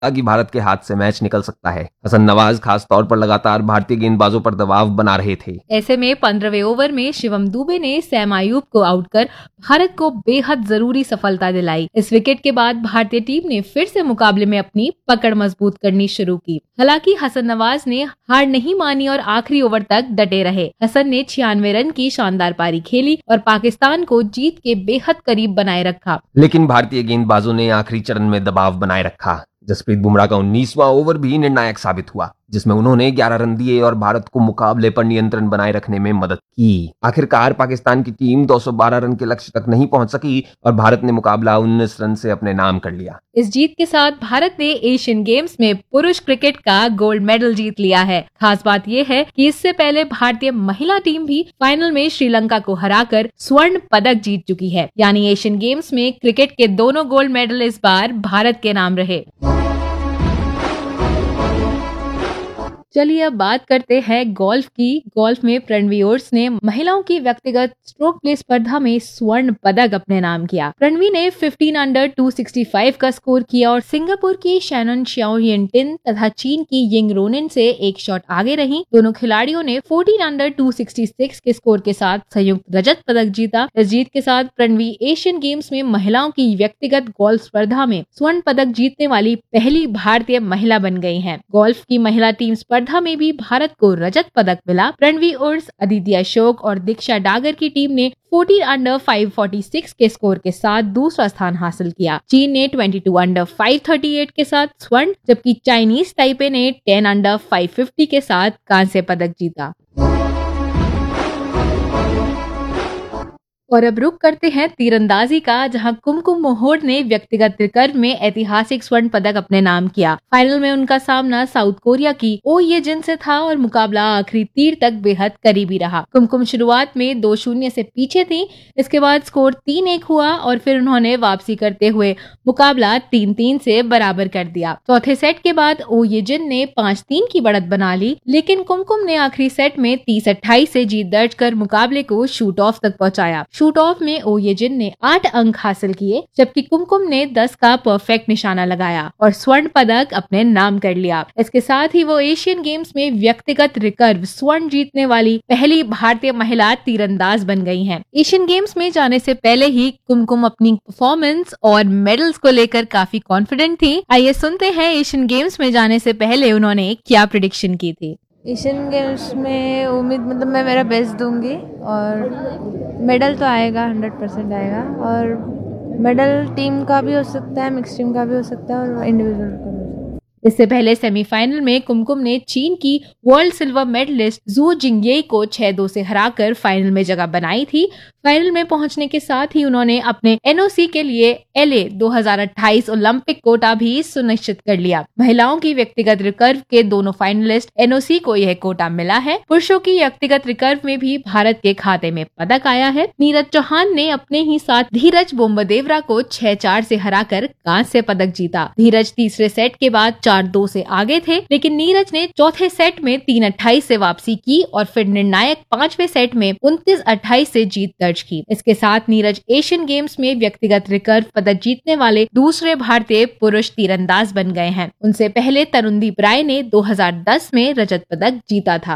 कि भारत के हाथ से मैच निकल सकता है। हसन नवाज खास तौर पर लगातार भारतीय गेंदबाजों पर दबाव बना रहे थे। ऐसे में 15वें ओवर में शिवम दुबे ने सैम अयूब को आउट कर भारत को बेहद जरूरी सफलता दिलाई। इस विकेट के बाद भारतीय टीम ने फिर से मुकाबले में अपनी पकड़ मजबूत करनी शुरू की। हालांकि हसन नवाज ने हार नहीं मानी और आखिरी ओवर तक डटे रहे। हसन ने 96 रन की शानदार पारी खेली और पाकिस्तान को जीत के बेहद करीब बनाए रखा। लेकिन भारतीय गेंदबाजों ने आखिरी चरण में दबाव बनाए रखा। जसप्रीत बुमराह का 19वां ओवर भी निर्णायक साबित हुआ, जिसमें उन्होंने 11 रन दिए और भारत को मुकाबले पर नियंत्रण बनाए रखने में मदद की। आखिरकार पाकिस्तान की टीम 212 रन के लक्ष्य तक नहीं पहुंच सकी और भारत ने मुकाबला 19 रन से अपने नाम कर लिया। इस जीत के साथ भारत ने एशियन गेम्स में पुरुष क्रिकेट का गोल्ड मेडल जीत लिया है। खास बात यह है कि इससे पहले भारतीय महिला टीम भी फाइनल में श्रीलंका को हराकर स्वर्ण पदक जीत चुकी है। यानी एशियन गेम्स में क्रिकेट के दोनों गोल्ड मेडल इस बार भारत के नाम रहे। चलिए अब बात करते हैं गोल्फ की। गोल्फ में प्रणवी ओर्स ने महिलाओं की व्यक्तिगत स्ट्रोक प्ले स्पर्धा में स्वर्ण पदक अपने नाम किया। प्रणवी ने 15 अंडर 265 का स्कोर किया और सिंगापुर की शैनन श्याओ यिनटिन तथा चीन की यिंग रोनिन से एक शॉट आगे रही। दोनों खिलाड़ियों ने 14 अंडर 266 के स्कोर के साथ संयुक्त रजत पदक जीता। इस जीत के साथ प्रणवी एशियन गेम्स में महिलाओं की व्यक्तिगत गोल्फ स्पर्धा में स्वर्ण पदक जीतने वाली पहली भारतीय महिला बन गई हैं। गोल्फ की महिला टीम स्पर्धा में भी भारत को रजत पदक मिला। प्रणवी उर्स, अदिति अशोक और दीक्षा डागर की टीम ने 14 अंडर 546 के स्कोर के साथ दूसरा स्थान हासिल किया। चीन ने 22 अंडर 538 के साथ स्वर्ण, जबकि चाइनीज ताइपे ने 10 अंडर 550 के साथ कांस्य पदक जीता। और अब रुक करते हैं तीरंदाजी का, जहां कुमकुम मोहोड ने व्यक्तिगत रिकर्व में ऐतिहासिक स्वर्ण पदक अपने नाम किया। फाइनल में उनका सामना साउथ कोरिया की ओ ये जिन से था और मुकाबला आखिरी तीर तक बेहद करीबी रहा। कुमकुम शुरुआत में 2-0 से पीछे थी। इसके बाद स्कोर 3-1 हुआ और फिर उन्होंने वापसी करते हुए मुकाबला 3-3 से बराबर कर दिया। चौथे सेट के बाद ओ ये जिन ने 5-3 की बढ़त बना ली, लेकिन कुमकुम ने आखिरी सेट में 30-28 से जीत दर्ज कर मुकाबले को शूट ऑफ तक पहुंचाया। शूट ऑफ में ओ ये जिन ने 8 अंक हासिल किए, जबकि कुमकुम ने 10 का परफेक्ट निशाना लगाया और स्वर्ण पदक अपने नाम कर लिया। इसके साथ ही वो एशियन गेम्स में व्यक्तिगत रिकर्व स्वर्ण जीतने वाली पहली भारतीय महिला तीरंदाज बन गई हैं। एशियन गेम्स में जाने से पहले ही कुमकुम अपनी परफॉर्मेंस और मेडल्स को लेकर काफी कॉन्फिडेंट थी। आइए सुनते हैं एशियन गेम्स में जाने से पहले उन्होंने क्या प्रेडिक्शन की थी। एशियन गेम्स में उम्मीद मैं मेरा बेस्ट दूंगी और मेडल तो आएगा, 100% आएगा। और मेडल टीम का भी हो सकता है, मिक्स टीम का भी हो सकता है और इंडिविजुअल का भी। इससे पहले सेमीफाइनल में कुमकुम ने चीन की वर्ल्ड सिल्वर मेडलिस्ट जू जिंगये को 6-2 से हराकर फाइनल में जगह बनाई थी। फाइनल में पहुंचने के साथ ही उन्होंने अपने एनओसी के लिए एलए 2028 ओलंपिक कोटा भी सुनिश्चित कर लिया। महिलाओं की व्यक्तिगत रिकर्व के दोनों फाइनलिस्ट एनओसी को यह कोटा मिला है। पुरुषों की व्यक्तिगत रिकर्व में भी भारत के खाते में पदक आया है। नीरज चौहान ने अपने ही साथ धीरज बोम्बदेवरा को 6-4 से हराकर कांस्य पदक जीता। धीरज तीसरे सेट के बाद 4-2 से आगे थे, लेकिन नीरज ने चौथे सेट में 3-28 से वापसी की और फिर निर्णायक 5वें सेट में 29-28 से जीत दर्ज की। इसके साथ नीरज एशियन गेम्स में व्यक्तिगत रिकर्व पदक जीतने वाले दूसरे भारतीय पुरुष तीरंदाज बन गए हैं। उनसे पहले तरुणदीप राय ने 2010 में रजत पदक जीता था।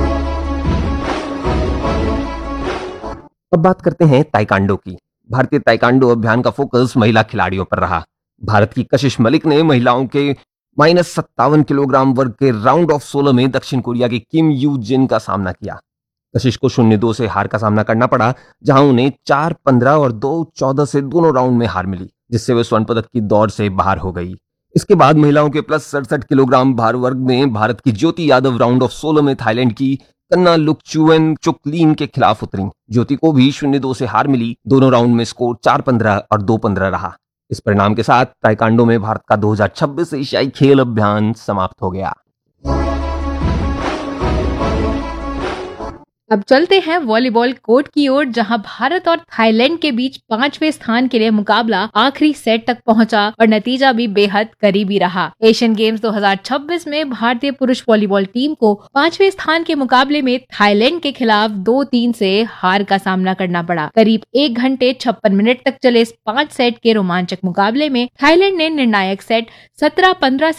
अब बात करते हैं ताइक्वांडो की। भारतीय ताइक्वांडो अभियान का फोकस महिला खिलाड़ियों पर रहा। भारत की कशिश मलिक ने महिलाओं के -57 किलोग्राम वर्ग के राउंड ऑफ 16 में दक्षिण कोरिया के किम यू जिन का सामना किया। कशिश को 0-2 से हार का सामना करना पड़ा, जहां उन्हें 4-15 और 2-14 से दोनों राउंड में हार मिली, जिससे वे स्वर्ण पदक की दौड़ से बाहर हो गई। इसके बाद महिलाओं के +67 किलोग्राम भार वर्ग में भारत की ज्योति यादव राउंड ऑफ 16 में थाईलैंड की कन्ना लुकचुएन चुकलीन के खिलाफ उतरी। ज्योति को भी 0-2 से हार मिली। दोनों राउंड में स्कोर 4-15 और 2-15 रहा। इस परिणाम के साथ ताइक्वांडो में भारत का 2026 एशियाई खेल अभियान समाप्त हो गया। अब चलते हैं वॉलीबॉल कोर्ट की ओर, जहां भारत और थाईलैंड के बीच 5वें स्थान के लिए मुकाबला आखिरी सेट तक पहुंचा और नतीजा भी बेहद करीबी रहा। एशियन गेम्स 2026 में भारतीय पुरुष वॉलीबॉल टीम को 5वें स्थान के मुकाबले में थाईलैंड के खिलाफ 2-3 से हार का सामना करना पड़ा। करीब 1 घंटे 56 मिनट तक चले इस 5 सेट के रोमांचक मुकाबले में थाईलैंड ने निर्णायक सेट 17-15